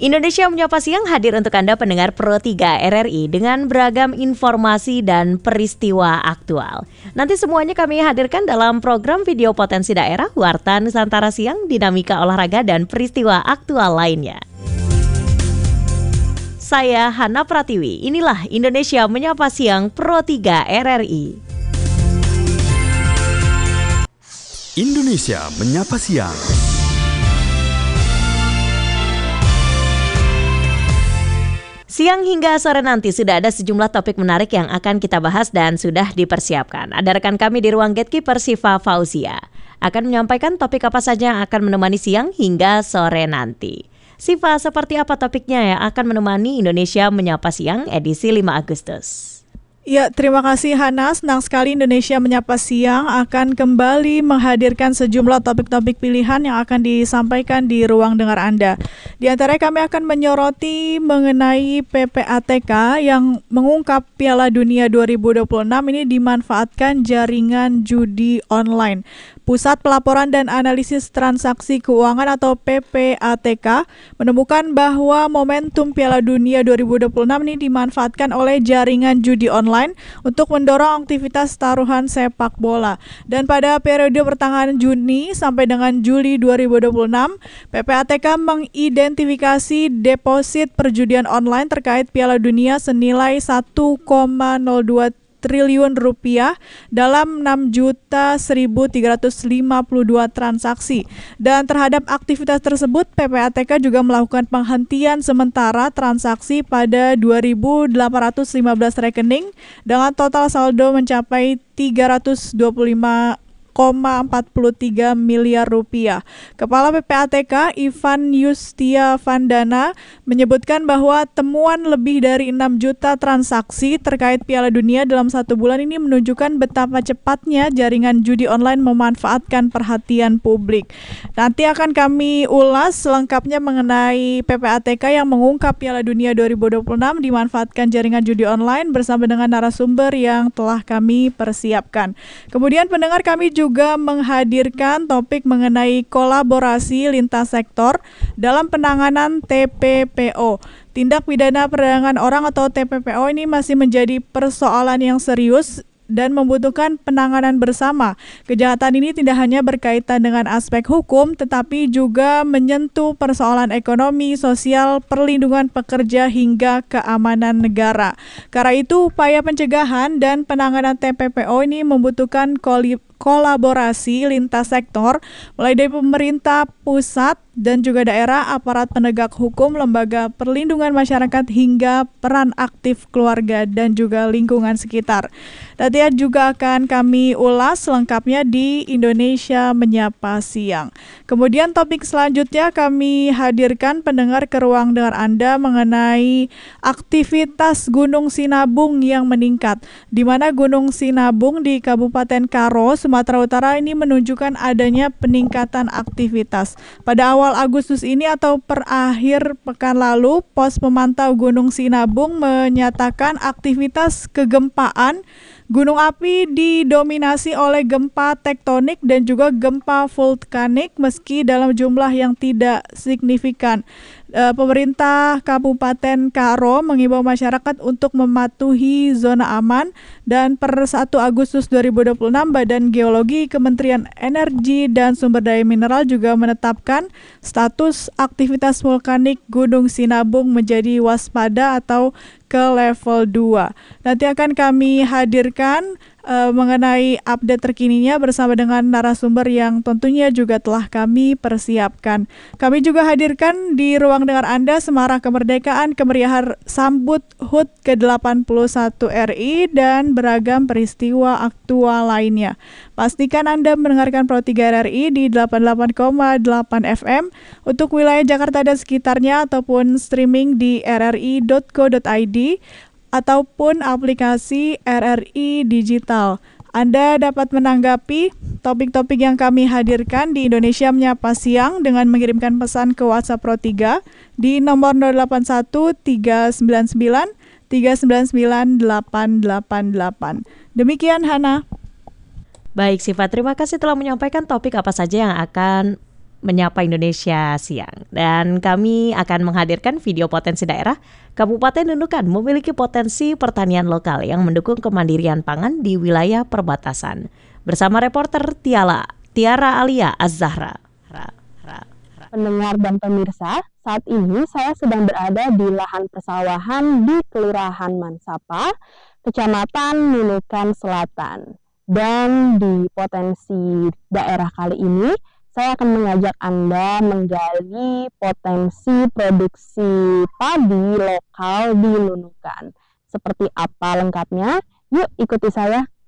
Indonesia Menyapa Siang hadir untuk Anda pendengar Pro 3 RRI dengan beragam informasi dan peristiwa aktual. Nanti semuanya kami hadirkan dalam program video potensi daerah, Warta Nusantara Siang, dinamika olahraga dan peristiwa aktual lainnya. Saya Hana Pratiwi, inilah Indonesia Menyapa Siang Pro 3 RRI. Indonesia Menyapa Siang. Siang hingga sore nanti sudah ada sejumlah topik menarik yang akan kita bahas dan sudah dipersiapkan. Ada rekan kami di ruang Gatekeeper, Siva Fauzia, akan menyampaikan topik apa saja yang akan menemani siang hingga sore nanti. Siva, seperti apa topiknya yang akan menemani Indonesia Menyapa Siang edisi 5 Agustus? Ya, terima kasih Hana. Senang sekali Indonesia Menyapa Siang akan kembali menghadirkan sejumlah topik-topik pilihan yang akan disampaikan di ruang dengar Anda. Di antara kami akan menyoroti mengenai PPATK yang mengungkap Piala Dunia 2026 ini dimanfaatkan jaringan judi online. Pusat Pelaporan dan Analisis Transaksi Keuangan atau PPATK menemukan bahwa momentum Piala Dunia 2026 ini dimanfaatkan oleh jaringan judi online untuk mendorong aktivitas taruhan sepak bola. Dan pada periode pertengahan Juni sampai dengan Juli 2026, PPATK mengidentifikasi deposit perjudian online terkait Piala Dunia senilai 1,02 triliun rupiah dalam 6.1.352 transaksi. Dan terhadap aktivitas tersebut, PPATK juga melakukan penghentian sementara transaksi pada 2.815 rekening dengan total saldo mencapai 325,43 miliar rupiah. Kepala PPATK Ivan Yustia Vandana menyebutkan bahwa temuan lebih dari 6 juta transaksi terkait Piala Dunia dalam 1 bulan ini menunjukkan betapa cepatnya jaringan judi online memanfaatkan perhatian publik. Nanti akan kami ulas selengkapnya mengenai PPATK yang mengungkap Piala Dunia 2026 dimanfaatkan jaringan judi online bersama dengan narasumber yang telah kami persiapkan. Kemudian pendengar, kami juga menghadirkan topik mengenai kolaborasi lintas sektor dalam penanganan TPPO. Tindak pidana perdagangan orang atau TPPO ini masih menjadi persoalan yang serius dan membutuhkan penanganan bersama. Kejahatan ini tidak hanya berkaitan dengan aspek hukum, tetapi juga menyentuh persoalan ekonomi, sosial, perlindungan pekerja, hingga keamanan negara. Karena itu, upaya pencegahan dan penanganan TPPO ini membutuhkan kolaborasi lintas sektor, mulai dari pemerintah pusat dan juga daerah, aparat penegak hukum, lembaga perlindungan masyarakat, hingga peran aktif keluarga dan juga lingkungan sekitar. Nanti juga akan kami ulas lengkapnya di Indonesia Menyapa Siang. Kemudian topik selanjutnya kami hadirkan pendengar ke ruang dengar Anda mengenai aktivitas Gunung Sinabung yang meningkat, di mana Gunung Sinabung di Kabupaten Karo, Sumatera Utara ini menunjukkan adanya peningkatan aktivitas. Pada awal Agustus ini atau per akhir pekan lalu, pos pemantau Gunung Sinabung menyatakan aktivitas kegempaan gunung api didominasi oleh gempa tektonik dan juga gempa vulkanik meski dalam jumlah yang tidak signifikan. Pemerintah Kabupaten Karo mengimbau masyarakat untuk mematuhi zona aman, dan per 1 Agustus 2026 Badan Geologi Kementerian Energi dan Sumber Daya Mineral juga menetapkan status aktivitas vulkanik Gunung Sinabung menjadi waspada atau ke level 2. Nanti akan kami hadirkan mengenai update terkininya bersama dengan narasumber yang tentunya juga telah kami persiapkan. Kami juga hadirkan di ruang dengar Anda Semarak Kemerdekaan, kemeriahan sambut HUT ke-81 RI, dan beragam peristiwa aktual lainnya. Pastikan Anda mendengarkan Pro 3 RRI di 88,8 FM untuk wilayah Jakarta dan sekitarnya, ataupun streaming di rri.co.id ataupun aplikasi RRI Digital. Anda dapat menanggapi topik-topik yang kami hadirkan di Indonesia Menyapa Siang dengan mengirimkan pesan ke WhatsApp Pro 3 di nomor 081 399 399 888. Demikian Hana. Baik Siva, terima kasih telah menyampaikan topik apa saja yang akan Menyapa Indonesia Siang. Dan kami akan menghadirkan video potensi daerah. Kabupaten Nunukan memiliki potensi pertanian lokal yang mendukung kemandirian pangan di wilayah perbatasan. Bersama reporter Tiara Alia Az-Zahra. Pendengar dan pemirsa, saat ini saya sedang berada di lahan persawahan di Kelurahan Mansapa, Kecamatan Nunukan Selatan. Dan di potensi daerah kali ini, saya akan mengajak Anda menggali potensi produksi padi lokal di Nunukan. Seperti apa lengkapnya? Yuk ikuti saya.